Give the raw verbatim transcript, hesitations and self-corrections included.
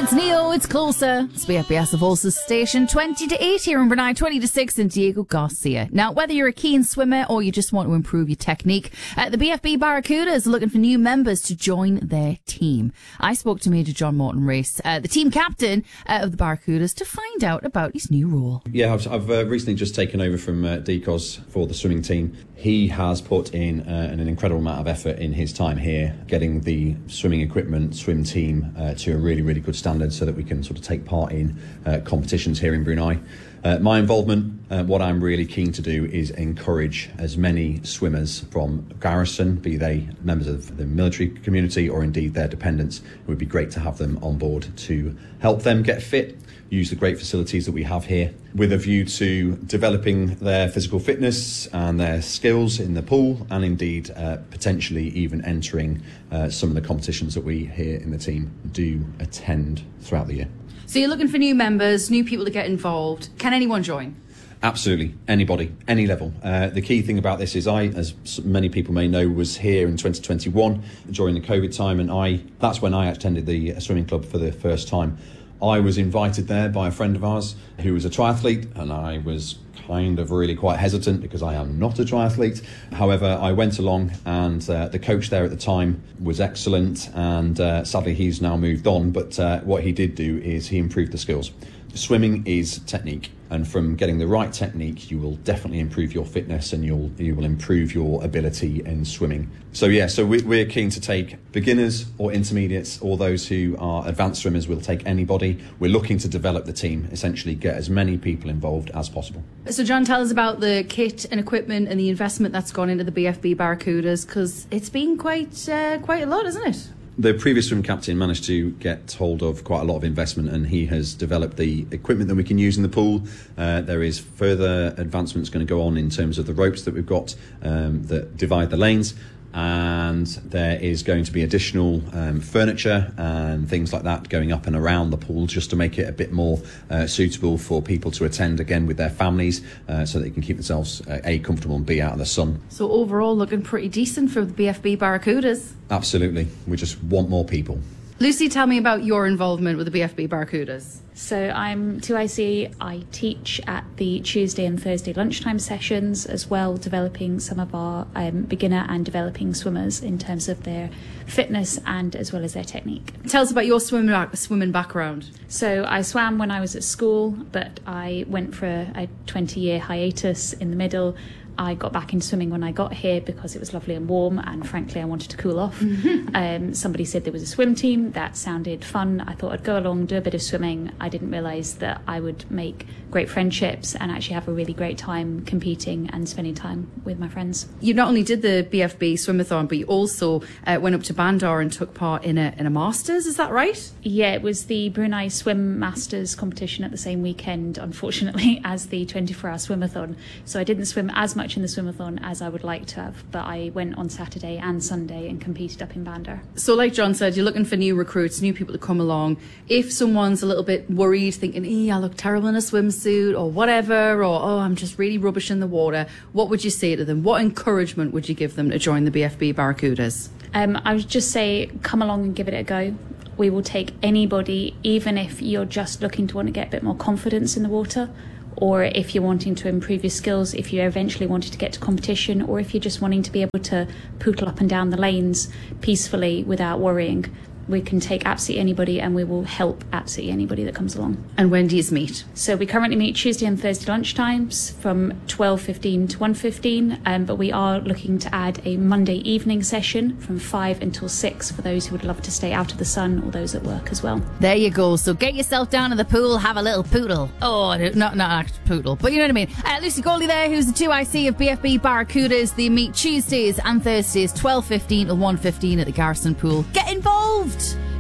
It's Neo, it's closer. It's B F B S of Ulster's station, twenty to eight here in Brunei, twenty to six in Diego Garcia. Now, whether you're a keen swimmer or you just want to improve your technique, uh, the B F B Barracudas are looking for new members to join their team. I spoke to Major John Morton Race, uh, the team captain uh, of the Barracudas, to find out about his new role. Yeah, I've, I've uh, recently just taken over from uh, Decos for the swimming team. He has put in uh, an incredible amount of effort in his time here, getting the swimming equipment, swim team uh, to a really, really good standard so that we can sort of take part in uh, competitions here in Brunei. Uh, my involvement, uh, what I'm really keen to do is encourage as many swimmers from Garrison, be they members of the military community or indeed their dependents. It would be great to have them on board to help them get fit, use the great facilities that we have here, with a view to developing their physical fitness and their skills in the pool, and indeed uh, potentially even entering uh, some of the competitions that we here in the team do attend throughout the year. So you're looking for new members, new people to get involved. Can anyone join? Absolutely, anybody, any level. Uh, the key thing about this is I, as many people may know, was here in twenty twenty-one during the COVID time, and I that's when I attended the swimming club for the first time. I was invited there by a friend of ours who was a triathlete, and I was kind of really quite hesitant because I am not a triathlete. However, I went along, and uh, the coach there at the time was excellent, and uh, sadly he's now moved on, but uh, what he did do is he improved the skills. Swimming is technique, and from getting the right technique you will definitely improve your fitness, and you'll you will improve your ability in swimming. So yeah, so we, we're keen to take beginners or intermediates, or those who are advanced swimmers. We'll take anybody. We're looking to develop the team, essentially get as many people involved as possible. So John, tell us about the kit and equipment and the investment that's gone into the B F B Barracudas, because it's been quite uh, quite a lot, isn't it? The previous swim captain managed to get hold of quite a lot of investment, and he has developed the equipment that we can use in the pool. Uh, there is further advancements going to go on in terms of the ropes that we've got um, that divide the lanes, and there is going to be additional um, furniture and things like that going up and around the pool, just to make it a bit more uh, suitable for people to attend, again with their families, uh, so they can keep themselves uh, A, comfortable, and B, out of the sun. So overall looking pretty decent for the B F B Barracudas. Absolutely, we just want more people. Lucy, tell me about your involvement with the B F B Barracudas. So I'm two I C. I teach at the Tuesday and Thursday lunchtime sessions, as well developing some of our um, beginner and developing swimmers in terms of their fitness and as well as their technique. Tell us about your swimming, swimming background. So I swam when I was at school, but I went for a twenty-year hiatus in the middle. I got back into swimming when I got here because it was lovely and warm, and frankly I wanted to cool off. Mm-hmm. Um, somebody said there was a swim team that sounded fun. I thought I'd go along, do a bit of swimming. I didn't realise that I would make great friendships and actually have a really great time competing and spending time with my friends. You not only did the B F B Swimathon, but you also uh, went up to Bandar and took part in a, in a Masters, is that right? Yeah, it was the Brunei Swim Masters competition at the same weekend, unfortunately, as the twenty-four hour swimathon. So I didn't swim as much in the swimathon as I would like to have, but I went on Saturday and Sunday and competed up in Bandar. So like John said, you're looking for new recruits, new people to come along. If someone's a little bit worried, thinking, eh, I look terrible in a swimsuit or whatever, or oh, I'm just really rubbish in the water, what would you say to them? What encouragement would you give them to join the B F B Barracudas? Um, I would just say, come along and give it a go. We will take anybody, even if you're just looking to want to get a bit more confidence in the water, or if you're wanting to improve your skills, if you eventually wanted to get to competition, or if you're just wanting to be able to poodle up and down the lanes peacefully without worrying. We can take absolutely anybody, and we will help absolutely anybody that comes along. And when do you meet? So we currently meet Tuesday and Thursday lunchtimes from twelve fifteen to one fifteen, um, but we are looking to add a Monday evening session from five until six for those who would love to stay out of the sun, or those at work as well. There you go. So get yourself down in the pool, have a little poodle. Oh, not not actual poodle, but you know what I mean. Uh, Lucy Goldie there, who's the two I C of B F B Barracudas. They meet Tuesdays and Thursdays, twelve fifteen to one fifteen at the Garrison Pool. Get involved!